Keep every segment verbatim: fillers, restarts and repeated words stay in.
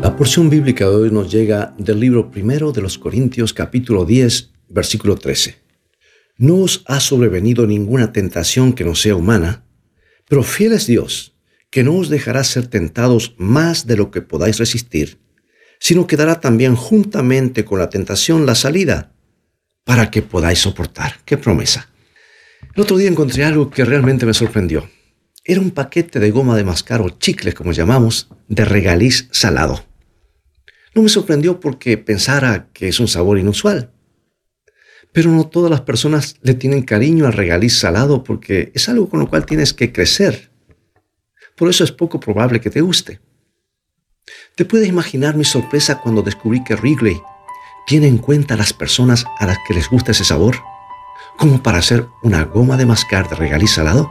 La porción bíblica de hoy nos llega del libro primero de los Corintios, capítulo diez, versículo trece. No os ha sobrevenido ninguna tentación que no sea humana, pero fiel es Dios, que no os dejará ser tentados más de lo que podáis resistir, sino que dará también juntamente con la tentación la salida, para que podáis soportar. ¡Qué promesa! El otro día encontré algo que realmente me sorprendió. Era un paquete de goma de mascar o chicle, como llamamos, de regaliz salado. No me sorprendió porque pensara que es un sabor inusual. Pero no todas las personas le tienen cariño al regaliz salado porque es algo con lo cual tienes que crecer. Por eso es poco probable que te guste. ¿Te puedes imaginar mi sorpresa cuando descubrí que Wrigley tiene en cuenta a las personas a las que les gusta ese sabor, como para hacer una goma de mascar de regaliz salado?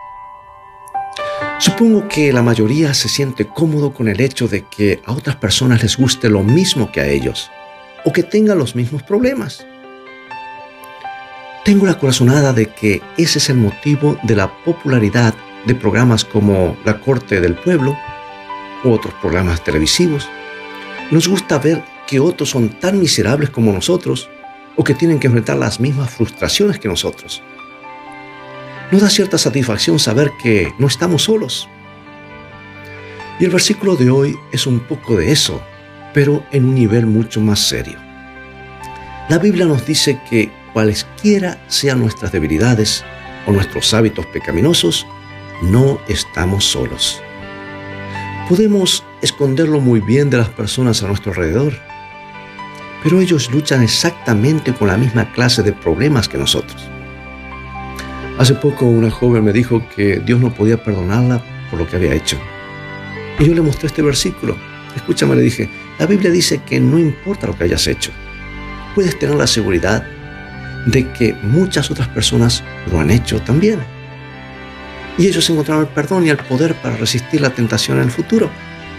Supongo que la mayoría se siente cómodo con el hecho de que a otras personas les guste lo mismo que a ellos, o que tengan los mismos problemas. Tengo la corazonada de que ese es el motivo de la popularidad de programas como La Corte del Pueblo u otros programas televisivos. Nos gusta ver que otros son tan miserables como nosotros o que tienen que enfrentar las mismas frustraciones que nosotros. Nos da cierta satisfacción saber que no estamos solos. Y el versículo de hoy es un poco de eso, pero en un nivel mucho más serio. La Biblia nos dice que cualesquiera sean nuestras debilidades o nuestros hábitos pecaminosos, no estamos solos. Podemos esconderlo muy bien de las personas a nuestro alrededor, pero ellos luchan exactamente con la misma clase de problemas que nosotros. Hace poco una joven me dijo que Dios no podía perdonarla por lo que había hecho. Y yo le mostré este versículo. Escúchame, le dije, la Biblia dice que no importa lo que hayas hecho. Puedes tener la seguridad de que muchas otras personas lo han hecho también. Y ellos encontraron el perdón y el poder para resistir la tentación en el futuro.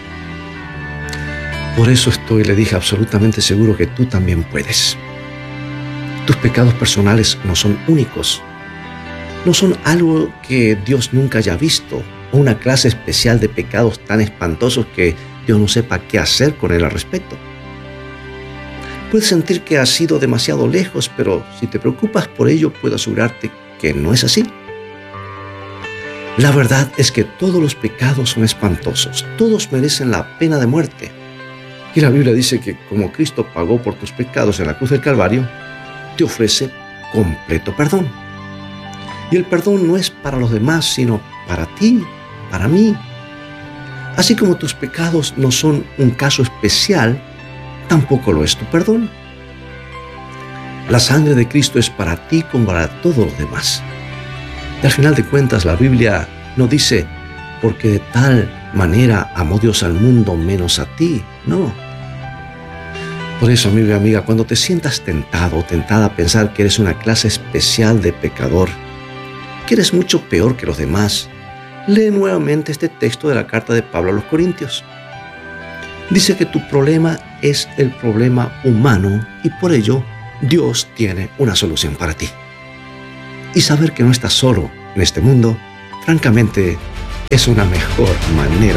Por eso estoy, le dije, absolutamente seguro que tú también puedes. Tus pecados personales no son únicos. No son algo que Dios nunca haya visto, o una clase especial de pecados tan espantosos que Dios no sepa qué hacer con él al respecto. Puedes sentir que has ido demasiado lejos, pero si te preocupas por ello, puedo asegurarte que no es así. La verdad es que todos los pecados son espantosos, todos merecen la pena de muerte. Y la Biblia dice que como Cristo pagó por tus pecados en la cruz del Calvario, te ofrece completo perdón. Y el perdón no es para los demás, sino para ti, para mí. Así como tus pecados no son un caso especial, tampoco lo es tu perdón. La sangre de Cristo es para ti como para todos los demás. Y al final de cuentas, la Biblia no dice, porque de tal manera amó Dios al mundo menos a ti. No. Por eso, amigo y amiga, cuando te sientas tentado o tentada a pensar que eres una clase especial de pecador, que eres mucho peor que los demás, lee nuevamente este texto de la carta de Pablo a los Corintios. Dice que tu problema es el problema humano y por ello Dios tiene una solución para ti. Y saber que no estás solo en este mundo, francamente, es una mejor manera